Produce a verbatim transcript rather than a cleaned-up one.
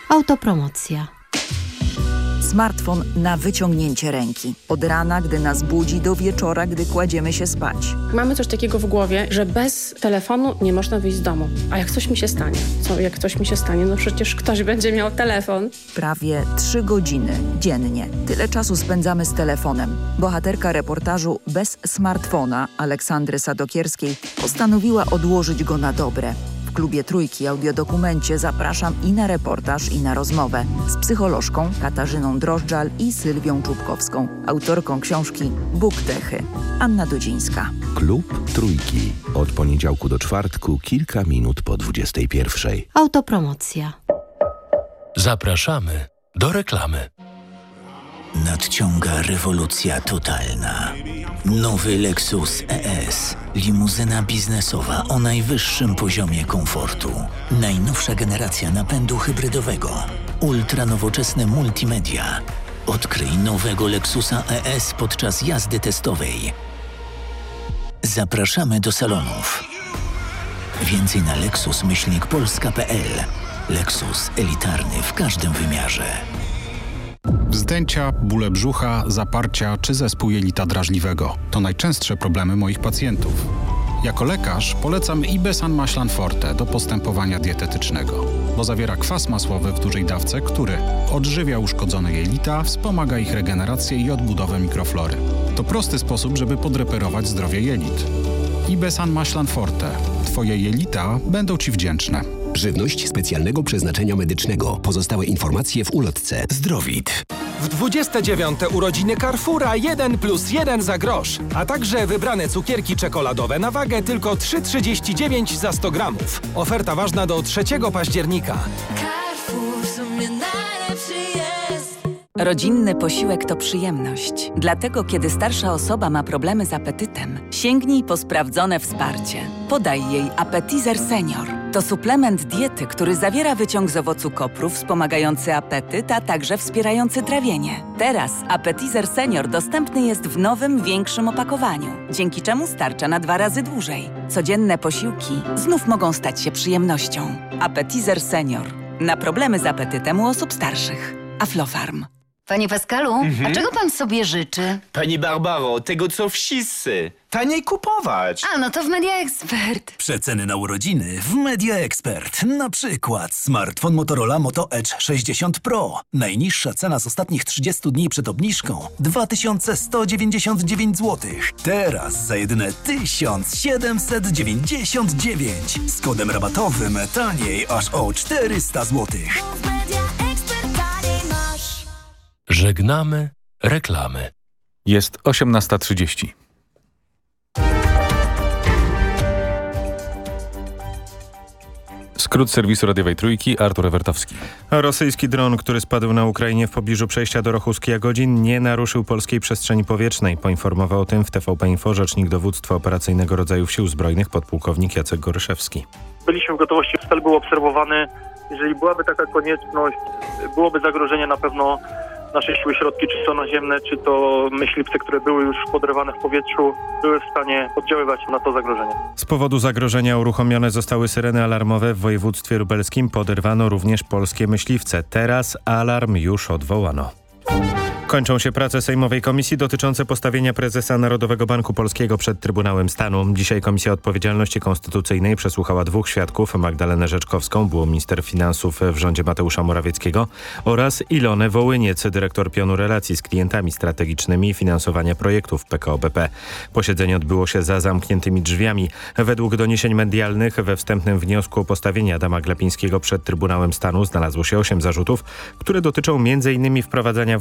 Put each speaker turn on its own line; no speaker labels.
Autopromocja.
Smartfon na wyciągnięcie ręki. Od rana, gdy nas budzi, do wieczora, gdy kładziemy się spać.
Mamy coś takiego w głowie, że bez telefonu nie można wyjść z domu. A jak coś mi się stanie? Co, jak coś mi się stanie? No przecież ktoś będzie miał telefon.
Prawie trzy godziny dziennie. Tyle czasu spędzamy z telefonem. Bohaterka reportażu Bez smartfona Aleksandry Sadokierskiej postanowiła odłożyć go na dobre. W klubie Trójki Audiodokumencie zapraszam i na reportaż, i na rozmowę z psycholożką Katarzyną Drożdżal i Sylwią Czubkowską, autorką książki BookTechy, Anna Dudzińska.
Klub Trójki. Od poniedziałku do czwartku, kilka minut po dwudziestej pierwszej.
Autopromocja.
Zapraszamy do reklamy.
Nadciąga rewolucja totalna. Nowy Lexus E S. Limuzyna biznesowa o najwyższym poziomie komfortu. Najnowsza generacja napędu hybrydowego. Ultra nowoczesne multimedia. Odkryj nowego Lexusa E S podczas jazdy testowej. Zapraszamy do salonów. Więcej na lexus myślnik polska kropka p l. Lexus elitarny w każdym wymiarze.
Wzdęcia, bóle brzucha, zaparcia czy zespół jelita drażliwego to najczęstsze problemy moich pacjentów. Jako lekarz polecam Ibesan Maślan Forte do postępowania dietetycznego, bo zawiera kwas masłowy w dużej dawce, który odżywia uszkodzone jelita, wspomaga ich regenerację i odbudowę mikroflory. To prosty sposób, żeby podreperować zdrowie jelit. Ibesan Maślan Forte. Twoje jelita będą Ci wdzięczne.
Żywność specjalnego przeznaczenia medycznego. Pozostałe informacje w ulotce. Zdrowit.
W dwudzieste dziewiąte urodziny Carrefoura jeden plus jeden za grosz, a także wybrane cukierki czekoladowe na wagę tylko trzy trzydzieści dziewięć za sto gramów. Oferta ważna do trzeciego października.
Carrefour w sumie najlepszy jest.
Rodzinny posiłek to przyjemność. Dlatego, kiedy starsza osoba ma problemy z apetytem, sięgnij po sprawdzone wsparcie. Podaj jej Appetizer Senior. To suplement diety, który zawiera wyciąg z owocu kopru wspomagający apetyt, a także wspierający trawienie. Teraz Appetizer Senior dostępny jest w nowym, większym opakowaniu, dzięki czemu starcza na dwa razy dłużej. Codzienne posiłki znów mogą stać się przyjemnością. Appetizer Senior. Na problemy z apetytem u osób starszych. Aflofarm.
Panie Pascalu, mhm. a czego pan sobie życzy?
Pani Barbaro, tego co wszyscy. Taniej kupować.
A, no to w Media Expert.
Przeceny na urodziny w Media Expert. Na przykład smartfon Motorola Moto Edge sześćdziesiąt Pro. Najniższa cena z ostatnich trzydziestu dni przed obniżką dwa tysiące sto dziewięćdziesiąt dziewięć złotych. Teraz za jedyne tysiąc siedemset dziewięćdziesiąt dziewięć. Z kodem rabatowym taniej aż o czterysta złotych.
Żegnamy reklamy.
Jest osiemnasta trzydzieści. Skrót serwisu radiowej Trójki, Artur Ewertowski.
Rosyjski dron, który spadł na Ukrainie w pobliżu przejścia do Rochuskiej Jagodzin, nie naruszył polskiej przestrzeni powietrznej. Poinformował o tym w T V P Info rzecznik dowództwa operacyjnego rodzajów sił zbrojnych podpułkownik Jacek Goryszewski.
Byliśmy w gotowości, cel był obserwowany. Jeżeli byłaby taka konieczność, byłoby zagrożenie, na pewno nasze siły, środki, czy to naziemne, czy to myśliwce, które były już podrywane w powietrzu, były w stanie oddziaływać na to zagrożenie.
Z powodu zagrożenia uruchomione zostały syreny alarmowe w województwie lubelskim. Poderwano również polskie myśliwce. Teraz alarm już odwołano. Kończą się prace Sejmowej Komisji dotyczące postawienia prezesa Narodowego Banku Polskiego przed Trybunałem Stanu. Dzisiaj Komisja Odpowiedzialności Konstytucyjnej przesłuchała dwóch świadków, Magdalenę Rzeczkowską, byłą minister finansów w rządzie Mateusza Morawieckiego, oraz Ilonę Wołyniec, dyrektor pionu relacji z klientami strategicznymi i finansowania projektów P K O B P. Posiedzenie odbyło się za zamkniętymi drzwiami. Według doniesień medialnych we wstępnym wniosku o postawienie Adama Glapińskiego przed Trybunałem Stanu znalazło się osiem zarzutów, które dotyczą między innymi wprowadzania